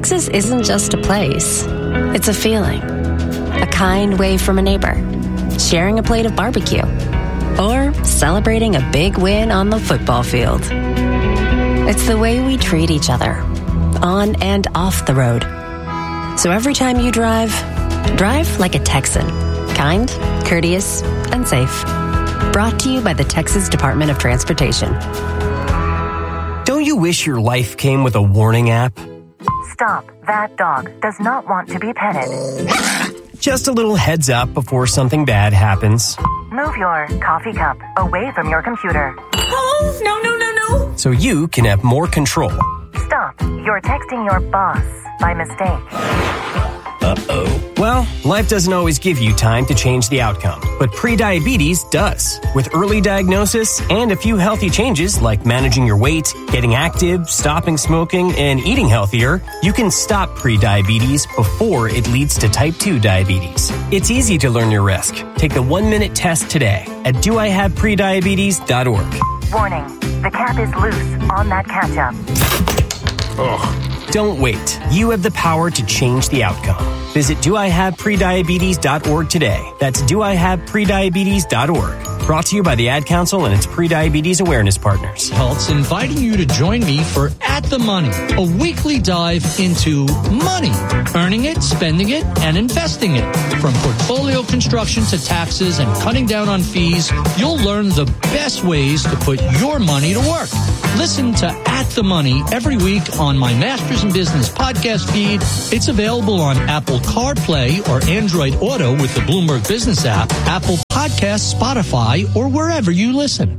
Texas isn't just a place, it's a feeling. A kind wave from a neighbor, sharing a plate of barbecue, or celebrating a big win on the football field. It's the way we treat each other, on and off the road. So every time you drive, drive like a Texan. Kind, courteous, and safe. Brought to you by the Texas Department of Transportation. Don't you wish your life came with a warning app? Stop. That dog does not want to be petted. Just a little heads up before something bad happens. Move your coffee cup away from your computer. Oh, no, no, no, no. So you can have more control. Stop. You're texting your boss by mistake. Uh-oh. Well, life doesn't always give you time to change the outcome, but prediabetes does. With early diagnosis and a few healthy changes like managing your weight, getting active, stopping smoking, and eating healthier, you can stop prediabetes before it leads to type two diabetes. It's easy to learn your risk. Take the one-minute test today at do I have prediabetes dot org. Warning, the cap is loose on that ketchup. Ugh. Don't wait. You have the power to change the outcome. Visit do I have prediabetes dot org today. That's do I have prediabetes dot org. Brought to you by the Ad Council and its pre-diabetes awareness partners. Health's inviting you to join me for At the Money, a weekly dive into money, earning it, spending it, and investing it. From portfolio construction to taxes and cutting down on fees, you'll learn the best ways to put your money to work. Listen to At the Money every week on my Masters in Business podcast feed. It's available on Apple CarPlay or Android Auto with the Bloomberg Business app, Apple Podcasts, Spotify, or wherever you listen.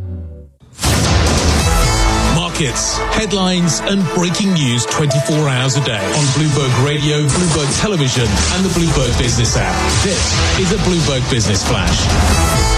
Markets, headlines, and breaking news twenty-four hours a day on Bloomberg Radio, Bloomberg Television, and the Bloomberg Business app. This is a Bloomberg Business Flash.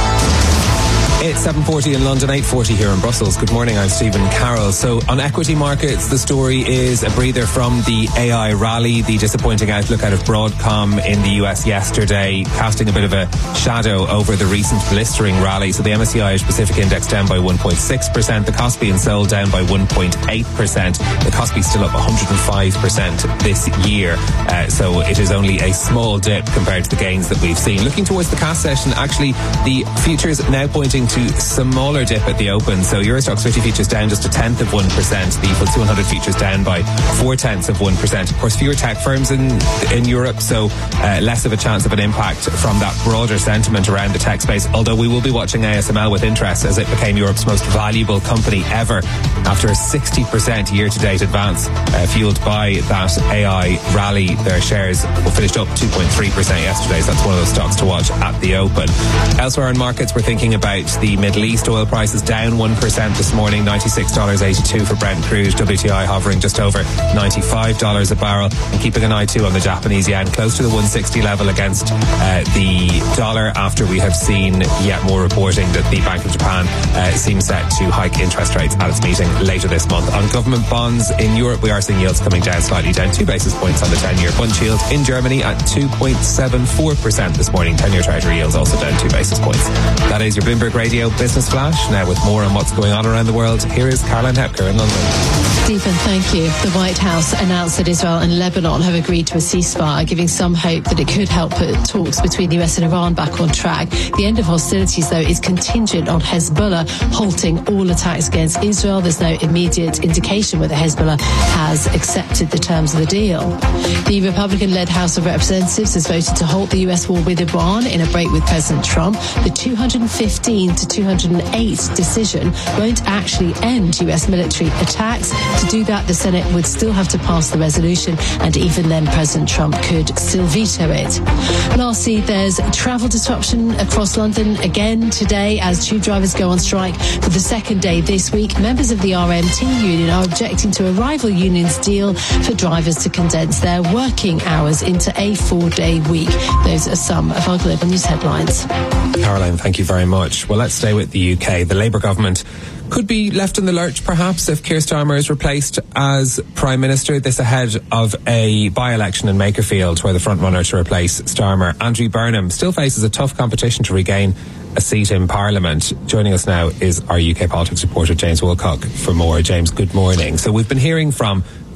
It's seven forty in London, eight forty here in Brussels. Good morning, I'm Stephen Carroll. So on equity markets, the story is a breather from the A I rally, the disappointing outlook out of Broadcom in the U S yesterday, casting a bit of a shadow over the recent blistering rally. So the M S C I Asia Pacific Index down by one point six percent, the Kospi and Seoul down by one point eight percent. The Kospi still up one hundred five percent this year. Uh, so it is only a small dip compared to the gains that we've seen. Looking towards the cash session, actually, the futures now pointing to smaller dip at the open. So Euro Stoxx fifty futures down just a tenth of one percent. The F T S E one hundred futures down by four tenths of one percent. Of course, fewer tech firms in in Europe, so uh, less of a chance of an impact from that broader sentiment around the tech space. Although we will be watching A S M L with interest as it became Europe's most valuable company ever after a sixty percent year-to-date advance, uh, fueled by that A I rally. Their shares were finished up two point three percent yesterday, so that's one of those stocks to watch at the open. Elsewhere in markets, we're thinking about the Middle East. Oil prices down one percent this morning, ninety-six dollars eighty-two for Brent crude. W T I hovering just over ninety-five dollars a barrel, and keeping an eye too on the Japanese yen, close to the one sixty level against uh, the dollar, after we have seen yet more reporting that the Bank of Japan uh, seems set to hike interest rates at its meeting later this month. On government bonds in Europe, we are seeing yields coming down slightly, down two basis points on the ten-year Bund yield. In Germany at two point seven four percent this morning. ten-year Treasury yields also down two basis points. That is your Bloomberg Radio Business Flash. Now with more on what's going on around the world, here is Caroline Hepker in London. Stephen, thank you. The White House announced that Israel and Lebanon have agreed to a ceasefire, giving some hope that it could help put talks between the U S and Iran back on track. The end of hostilities, though, is contingent on Hezbollah halting all attacks against Israel. There's no immediate indication whether Hezbollah has accepted the terms of the deal. The Republican-led House of Representatives has voted to halt the U S war with Iran in a break with President Trump. The two hundred fifteen to two hundred eight decision won't actually end U S military attacks. To do that, the Senate would still have to pass the resolution, and even then President Trump could still veto it. Lastly, there's travel disruption across London again today as tube drivers go on strike for the second day this week. Members of the R M T union are objecting to a rival union's deal for drivers to condense their working hours into a four-day week. Those are some of our global news headlines. Caroline, thank you very much. Well, let's stay with the U K. The Labour government could be left in the lurch, perhaps, if Keir Starmer is replaced as Prime Minister. This ahead of a by-election in Makerfield, where the frontrunner to replace Starmer, Andrew Burnham, still faces a tough competition to regain a seat in Parliament. Joining us now is our U K politics reporter, James Woolcock, for more. James, good morning. So we've been hearing from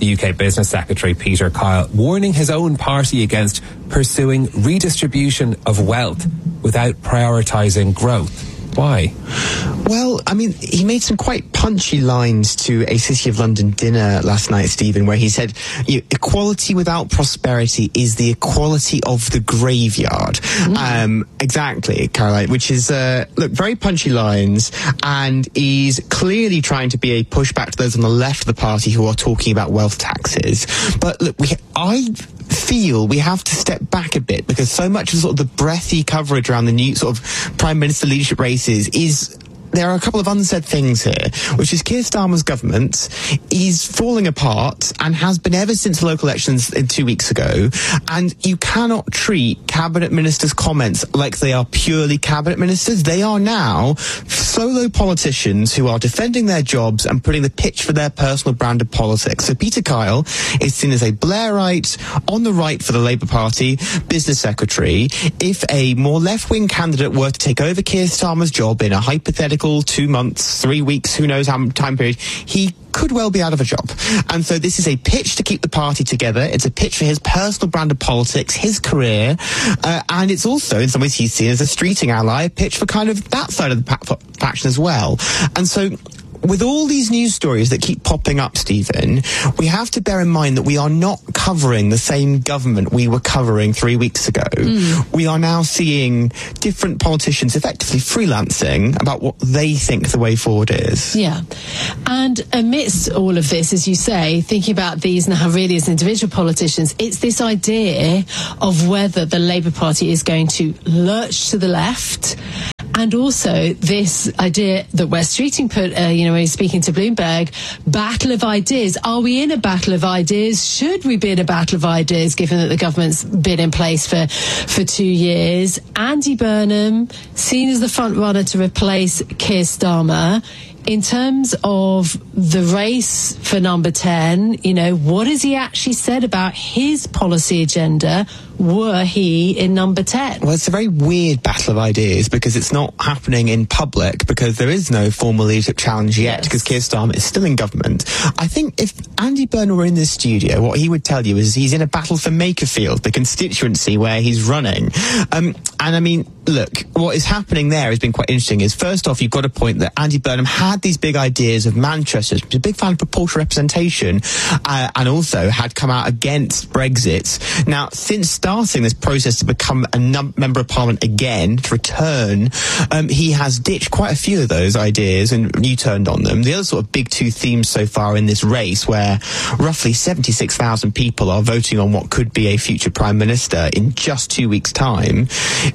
the U K Business Secretary, Peter Kyle, warning his own party against pursuing redistribution of wealth without prioritising growth. Why? Well, I mean, he made some quite punchy lines to a City of London dinner last night, Stephen, where he said, you know, equality without prosperity is the equality of the graveyard. Mm. Um, exactly, Caroline, which is, uh, look, very punchy lines, and he's clearly trying to be a pushback to those on the left of the party who are talking about wealth taxes. But look, we, I feel we have to step back a bit, because so much of sort of the breathy coverage around the new sort of Prime Minister leadership races is, there are a couple of unsaid things here, which is Keir Starmer's government is falling apart and has been ever since the local elections in two weeks ago. And you cannot treat cabinet ministers' comments like they are purely cabinet ministers. They are now solo politicians who are defending their jobs and putting the pitch for their personal brand of politics. So Peter Kyle is seen as a Blairite, on the right for the Labour Party, business secretary. If a more left-wing candidate were to take over Keir Starmer's job in a hypothetical two months, three weeks, who knows how much time period, he could well be out of a job. And so this is a pitch to keep the party together. It's a pitch for his personal brand of politics, his career, uh, and it's also, in some ways, he's seen as a streeting ally, a pitch for kind of that side of the pa- faction as well. And so with all these news stories that keep popping up, Stephen, we have to bear in mind that we are not covering the same government we were covering three weeks ago. Mm. We are now seeing different politicians effectively freelancing about what they think the way forward is. Yeah. And amidst all of this, as you say, thinking about these now really as individual politicians, it's this idea of whether the Labour Party is going to lurch to the left. And also this idea that Wes Streeting put, uh, you know, when he's speaking to Bloomberg, battle of ideas. Are we in a battle of ideas? Should we be in a battle of ideas, given that the government's been in place for, for two years? Andy Burnham, seen as the front runner to replace Keir Starmer. In terms of the race for number ten, you know, what has he actually said about his policy agenda were he in number ten? Well, it's a very weird battle of ideas, because it's not happening in public, because there is no formal leadership challenge yet, because yes. Keir Starmer is still in government. I think if Andy Burnham were in this studio, what he would tell you is he's in a battle for Makerfield, the constituency where he's running. Um, and I mean, look, what is happening there has been quite interesting. Is first off, you've got a point that Andy Burnham had these big ideas of Manchester. He was a big fan of proportional representation, uh, and also had come out against Brexit. Now, since starting this process to become a num- member of Parliament again, to return, um, he has ditched quite a few of those ideas and U-turned on them. The other sort of big two themes so far in this race, where roughly seventy-six thousand people are voting on what could be a future Prime Minister in just two weeks' time,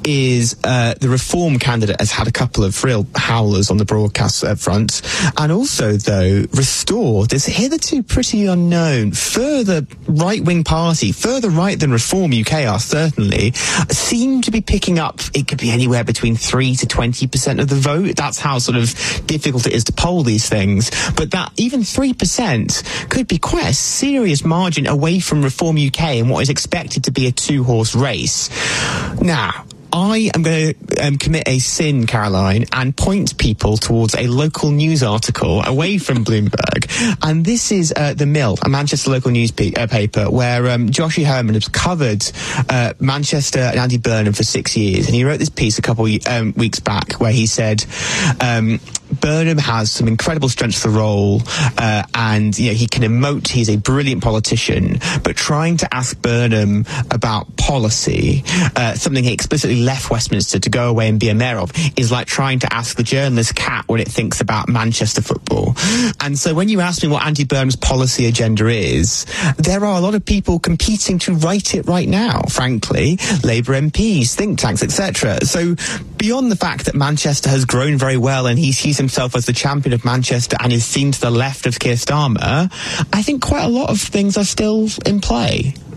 is uh, the Reform candidate has had a couple of real howlers on the broadcast uh, front. And also, though, Restore, this hitherto pretty unknown, further right-wing party, further right than Reform U K are certainly, seem to be picking up, it could be anywhere between three to twenty percent of the vote. That's how sort of difficult it is to poll these things. But that even three percent could be quite a serious margin away from Reform U K in what is expected to be a two-horse race. Now, I am going to um, commit a sin, Caroline, and point people towards a local news article away from Bloomberg. And this is uh, The Mill, a Manchester local news pe- uh, paper, where um, Joshie Herman has covered uh, Manchester and Andy Burnham for six years. And he wrote this piece a couple um, weeks back where he said um, Burnham has some incredible strengths for the role, uh, and you know, he can emote, he's a brilliant politician, but trying to ask Burnham about policy, uh, something he explicitly left Westminster to go away and be a mayor of, is like trying to ask the journalist cat what it thinks about Manchester football. And so when you ask me what Andy Burnham's policy agenda is, there are a lot of people competing to write it right now, frankly. Labour M Ps, think tanks, et cetera. So beyond the fact that Manchester has grown very well and he sees himself as the champion of Manchester and is seen to the left of Keir Starmer, I think quite a lot of things are still in play.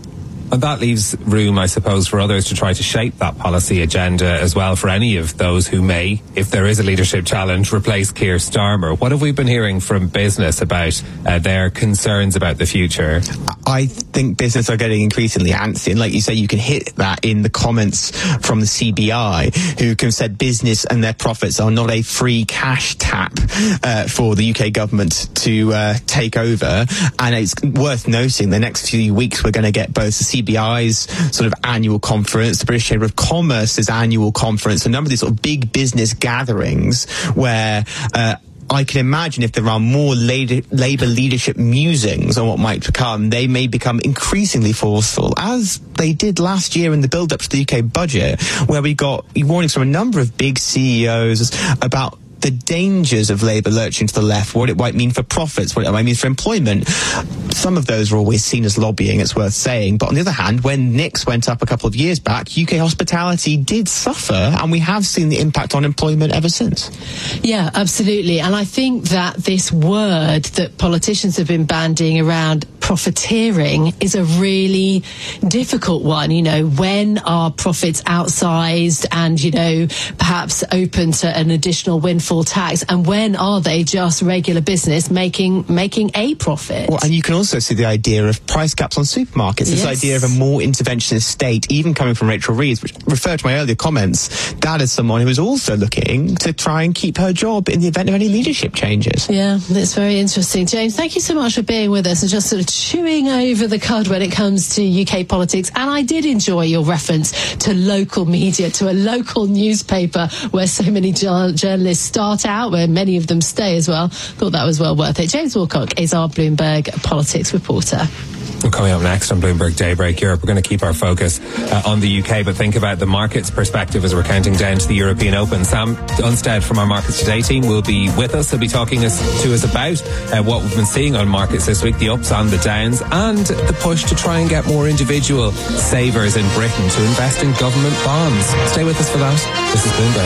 And that leaves room, I suppose, for others to try to shape that policy agenda as well for any of those who may, if there is a leadership challenge, replace Keir Starmer. What have we been hearing from business about uh, their concerns about the future? I think business are getting increasingly antsy. And like you say, you can hit that in the comments from the C B I, who have said business and their profits are not a free cash tap uh, for the U K government to uh, take over. And it's worth noting the next few weeks we're going to get both the C B I's sort of annual conference, the British Chamber of Commerce's annual conference, a number of these sort of big business gatherings where uh, I can imagine if there are more Labour leadership musings on what might become, they may become increasingly forceful, as they did last year in the build-up to the U K budget, where we got warnings from a number of big C E Os about the dangers of Labour lurching to the left, what it might mean for profits, what it might mean for employment. Some of those are always seen as lobbying, it's worth saying. But on the other hand, when Nix went up a couple of years back, U K hospitality did suffer, and we have seen the impact on employment ever since. Yeah, absolutely. And I think that this word that politicians have been bandying around, profiteering, is a really difficult one. You know, when are profits outsized and, you know, perhaps open to an additional windfall tax, and when are they just regular business making making a profit? Well, and you can also see the idea of price caps on supermarkets, this Yes. idea of a more interventionist state, even coming from Rachel Reeves, which referred to my earlier comments. That is someone who is also looking to try and keep her job in the event of any leadership changes. Yeah, that's very interesting. James, thank you so much for being with us and just sort of chewing over the cud when it comes to U K politics. And I did enjoy your reference to local media, to a local newspaper where so many jour- journalists start out, where many of them stay as well. Thought that was well worth it. James Wilcock is our Bloomberg politics reporter. Well, coming up next on Bloomberg Daybreak Europe, we're going to keep our focus uh, on the U K, but think about the market's perspective as we're counting down to the European Open. Sam Unstead from our Markets Today team will be with us. He'll be talking us, to us about uh, what we've been seeing on markets this week, the ups and the downs, and the push to try and get more individual savers in Britain to invest in government bonds. Stay with us for that. This is Bloomberg.